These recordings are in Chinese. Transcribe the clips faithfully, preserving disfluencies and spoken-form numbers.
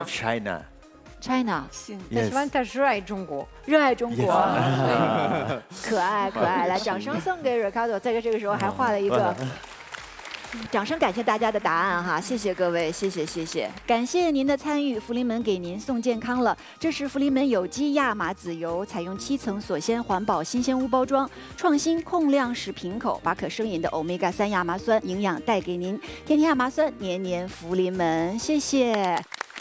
China. China， 他喜欢他热爱中国， 热爱中国，对，可爱可爱。来，掌声送给 Ricardo， 在这个时候还画了一个。掌声感谢大家的答案哈，谢谢各位，谢谢谢谢，感谢您的参与。福临门给您送健康了，这是福临门有机亚麻籽油，采用七层锁鲜环保新鲜屋包装，创新控量使瓶口，把可生饮的欧米伽三亚麻酸营养带给您。天天亚麻酸，年年福临门，谢谢。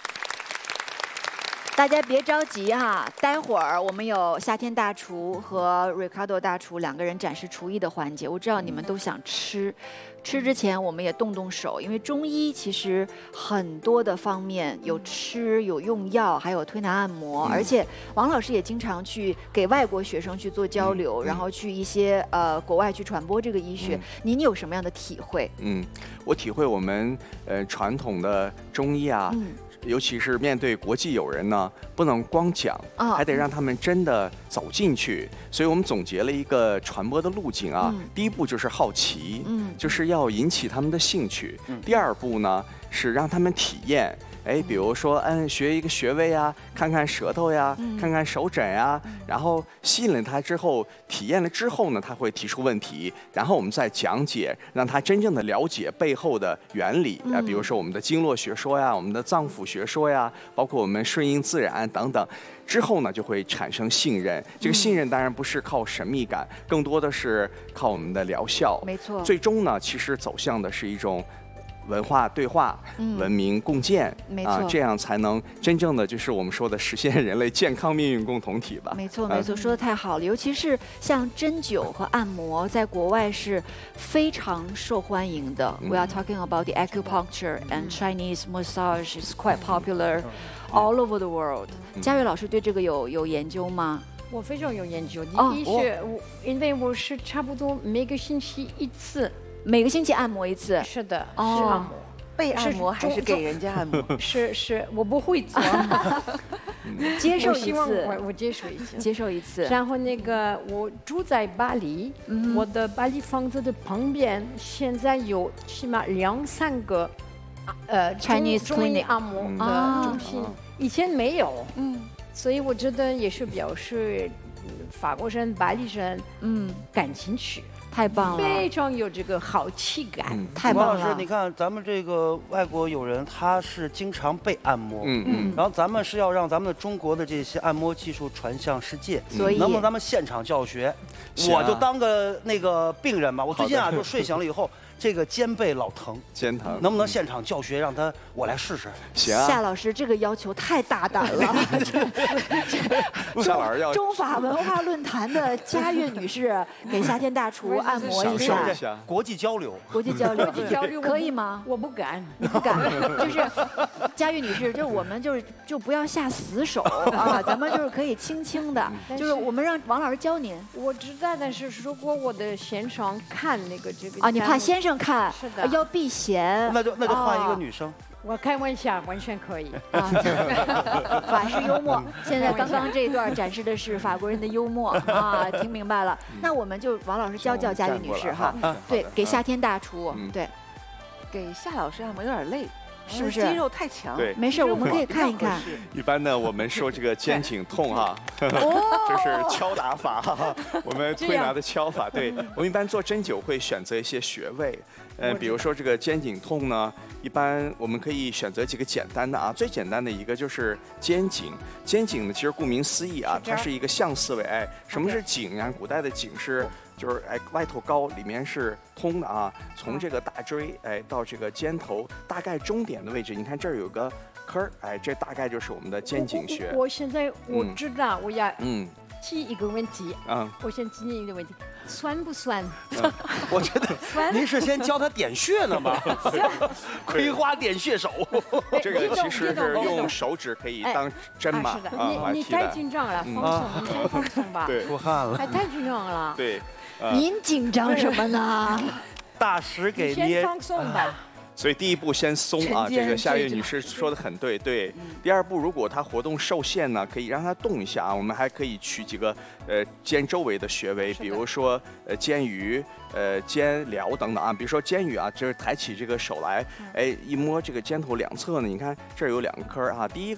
大家别着急哈，待会儿我们有夏天大厨和 Ricardo 大厨两个人展示厨艺的环节。我知道你们都想吃，吃之前我们也动动手，因为中医其实很多的方面有吃、有用药，还有推拿按摩，而且王老师也经常去给外国学生去做交流，然后去一些呃国外去传播这个医学。您有什么样的体会？ 嗯，我体会我们呃传统的中医啊。嗯，尤其是面对国际友人呢，不能光讲，还得让他们真的走进去。所以我们总结了一个传播的路径啊。第一步就是好奇，嗯，就是要引起他们的兴趣。第二步呢是让他们体验。哎，比如说，嗯，学一个穴位啊，看看舌头呀，看看手诊呀，然后吸引了他之后，体验了之后呢，他会提出问题，然后我们再讲解，让他真正的了解背后的原理啊，比如说我们的经络学说呀，我们的脏腑学说呀，包括我们顺应自然等等。之后呢，就会产生信任。这个信任当然不是靠神秘感，更多的是靠我们的疗效。 没错。最终呢，其实走向的是一种文化对话、嗯、文明共建， 没错、啊， 这样才能真正的就是我们说的实现人类健康命运共同体吧。 没错，没错，说的太好了。尤其是像针灸和按摩，在国外是非常受欢迎的。嗯、We are talking about the acupuncture and Chinese massage is quite popular all over the world。佳悦老师对这个有有研究吗？ 我非常有研究。第一是，我因为我是差不多每个星期一次。 每个星期按摩一次， 是的，是按摩， 被按摩还是给人家按摩？ 是是，我不会做， 接受一次， 我我接受一次， 接受一次。 然后那个我住在巴黎，我的巴黎房子的旁边现在有起码两三个，呃 ，Chinese 中医按摩的中心，以前没有，嗯，所以我觉得也是表示法国人、巴黎人，嗯，感兴趣。 太棒了， 非常有这个好气感，嗯、 太棒了。 王老师，你看咱们这个外国友人，他是经常被按摩，嗯嗯，然后咱们是要让咱们的中国的这些按摩技术传向世界， 所以能不能咱们现场教学？我就当个那个病人吧，我最近啊就睡醒了以后。这个肩背老疼， 肩疼， 能不能现场教学让他我来试试？ 行、啊， 夏老师这个要求太大胆了。 夏老师要中法文化论坛的佳悦女士给夏天大厨按摩一下， 国际交流， 国际交流， 国际交流可以吗？ 我不敢， 你不敢，就是佳悦女士，就我们就是就不要下死手啊，咱们就是可以轻轻的，就是我们让王老师教您。 我知道，但是如果我的先生看那个这个啊，你怕先生。看， 是的， 要避嫌， 那就那就换一个女生。哦、 我开玩笑，完全可以啊，法式幽默。现在刚刚这一段展示的是法国人的幽默啊，听明白了。那我们就王老师教教佳悦女士哈，对，给夏天大厨，对， 给夏老师按摩有点累。 是不是肌肉太强？ 对， 没事，我们可以看一看。 一般呢，我们说这个肩颈痛哈，这是敲打法哈，我们推拿的敲法。对，我们一般做针灸会选择一些穴位，嗯，比如说这个肩颈痛呢，一般我们可以选择几个简单的啊，最简单的一个就是肩颈。肩颈呢，其实顾名思义啊，它是一个象思维。哎，什么是颈呀？古代的颈是。就是哎，外头高，里面是通的啊。从这个大椎哎到这个肩头，大概中点的位置，你看这儿有个坑儿，哎，这大概就是我们的肩颈穴。 我, 我, 我现在我知道，嗯、我要嗯提一个问题，嗯，我先提一个问题，酸不酸？ 嗯、我觉得您是先教他点穴呢吧？葵花点穴手， 这个其实是用手指可以当针嘛。 是的，你你太紧张了，放松，你放松吧。 对， 出汗了。 太太紧张了。 对。 您紧张什么呢？ 大师给捏，先放松吧。 所以第一步先松啊，这个夏悦女士说的很对。对，第二步如果她活动受限呢，可以让她动一下啊。我们还可以取几个呃肩周围的穴位，比如说呃肩盂、呃肩髎等等啊。比如说肩盂啊，就是抬起这个手来，哎，一摸这个肩头两侧呢，你看这儿有两个坑啊。第一个。